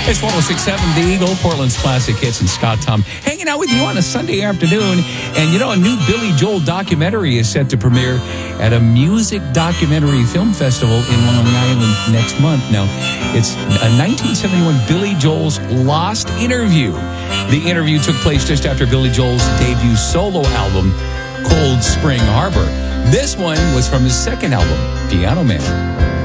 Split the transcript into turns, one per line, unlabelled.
It's 106.7 The Eagle, Portland's classic hits, and Scott Tom hanging out with you on a Sunday afternoon. And you know, a new Billy Joel documentary is set to premiere at a music documentary film festival in Long Island next month. Now, it's a 1971 Billy Joel's Lost Interview. The interview took place just after Billy Joel's debut solo album, Cold Spring Harbor. This one was from his second album, Piano Man.